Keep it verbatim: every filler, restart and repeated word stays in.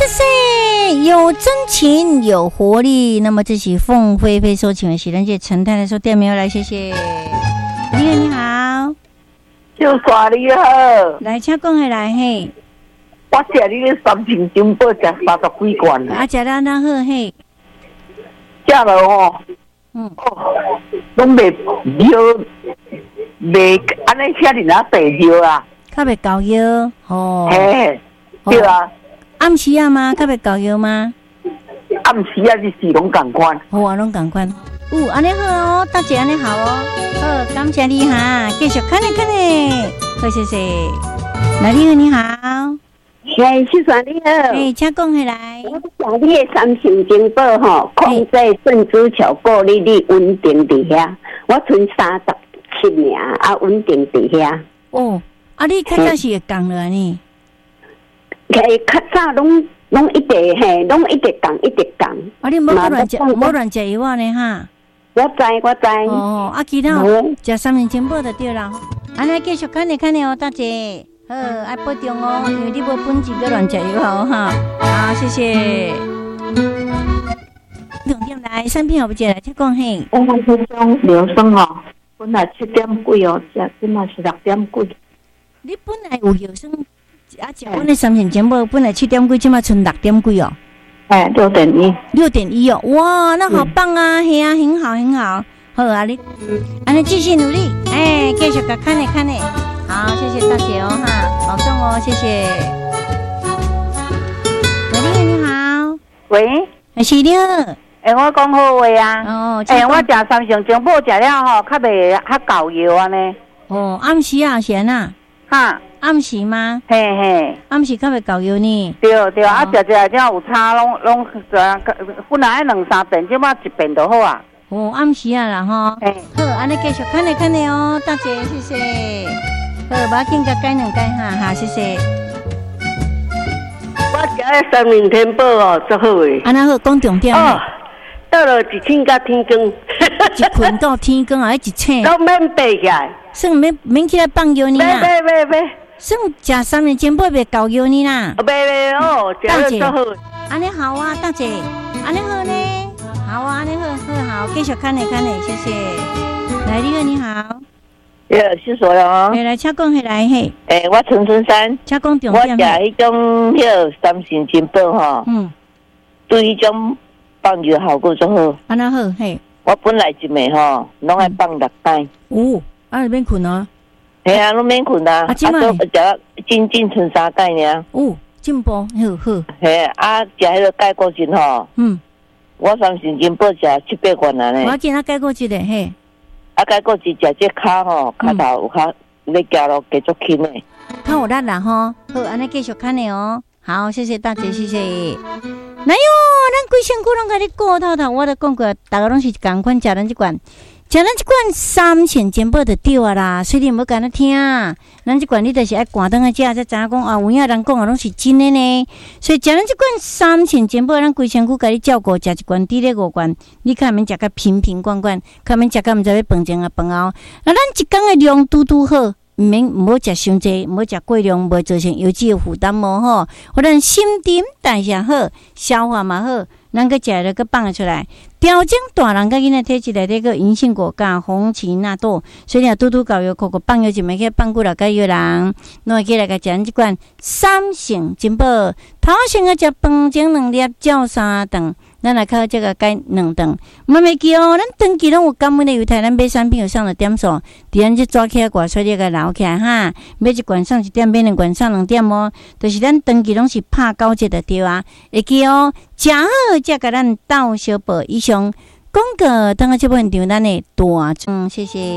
谢，有真情，有活力。那么这是凤飞飞所请的是咱这陈太太说店名来，谢谢。你好，你好， 就刷你好， 来，请讲下来嘿。 我食你个三千金宝，食三十几罐啊，食了那好嘿。 食了吼， 嗯， 哦，拢袂尿，袂安尼吃哩哪白尿啊？ 较袂高药哦。 嘿，对啊。 暗时啊吗？较袂高药吗？ 暗时啊，日时拢共款。 好啊，拢共款。哦，安尼好哦，大姐安尼好哦。好，感谢你哈，继续看呢看呢。好，谢谢。来，你好，你好。 哎，谢算你好。 哎，请讲起来。 我讲你的三成金宝吼，控制正子桥过利率稳定伫遐。我存三十七名啊，稳定伫遐。 哦，啊，你较早是会降了呢？ 诶，较早拢拢一直嘿，拢一直降，一直降。 啊，你无乱食，无乱食药呢哈？ 我知，我知。 哦，啊，其他食三成金宝就对了。安尼继续看呢看呢哦，大姐。好，爱保重哦，因为你无本钱个乱食药哦哈。好，谢谢。重点来，产品好不接来，请讲嘿。 我们这种疗伤哦，本来七点几哦，食今嘛是六点几。 你本来有药生，啊，食阮的三成金宝本来七点几，今嘛剩六点几哦。 哎，六点一。 六点一哦，哇，那好棒啊，嘿啊，很好很好。好啊，你，安尼继续努力，哎，继续个看呢看呢。好，谢谢大姐哦哈，保重哦，谢谢。喂，你好，你好。 喂， 是你好。 哎、欸，我讲好话啊。 哦， 哎、欸，我食三成金宝食了吼，较袂较够药安尼。 哦，暗时啊，是安那？ 哈， 暗时吗？ 嘿嘿， 暗时较袂够药呢。 对对，哦、啊，食食这有差，拢拢本来爱两三遍，即马一遍就好啊。 哦，暗时啊啦吼。 哎， 好，安尼继续看呢看呢哦，大姐，谢谢。好，把紧甲改两改哈，好，谢谢。 我食的三明天宝哦，足好诶。 安那好，讲重点。 哦，到了一凊到天光， 一困到天光啊，一醒。 都免爬起来。 算免免起来放药呢啦。 别别别别。 算食三年金宝袂够药呢啦。 别别哦，食得足好。 安尼好啊，大姐，安尼好呢。好啊，安尼好好好，继续看呢看呢，谢谢。来，你好，你好。 耶，是所了哦。 来来，请讲起来嘿。 诶、欸，我陈春山。 请讲重点。 我食迄种迄个三成金宝吼。嗯。对迄种放药效果足好。 安那好嘿。 我本来一暝吼，拢爱放六摆。 哦，啊，你免困哦。 嘿啊，拢免困啊。啊，即摆食仅仅剩三摆尔。 哦，进步好好。 嘿啊，食迄个钙固醇吼。嗯。我三成金宝食七八罐安尼。 我今仔钙固醇的嘿。 啊，该个是食这骹吼，骹头有较咧行路继续轻诶。 较有力啦吼，好，安尼继续看呢哦。好，谢谢大姐，谢谢。来哟，咱规身躯拢甲你顾透透，我都讲过，大家拢是共款食咱即罐，食咱即罐三千金宝就对啊啦。所以你唔好干那听，咱即罐你就是爱赶灯啊食，才知影讲啊，有影人讲啊，拢是真诶呢。所以食咱即罐三千金宝，咱规身躯甲你照顾，食一罐滴咧五罐，你看免食甲瓶瓶罐罐，看免食甲毋知要饭前啊饭后。啊，咱一工诶量拄拄好。毋免毋好食伤济，毋好食过量，袂造成油脂的负担无吼。或者心沉代谢好，消化嘛好，咱个食了个放出来，调整大人甲囡仔体质内底个银杏果加红芪纳豆，所以你拄拄搞药，口口放药就袂去放几落个药人，侬会起来甲食咱即罐三成金宝，头先个食饭前两粒，照三顿。咱来靠这个改两顿，莫袂记哦。咱长期拢有感恩的犹太，咱买产品有上了点数，伫咱这抓起来挂出来个留起来哈。买一罐上一点，买两罐上两点哦。就是咱长期拢是拍九折的对啊。会记哦，食好才甲咱斗小报以上广告，等下这部分场咱的大众，谢谢。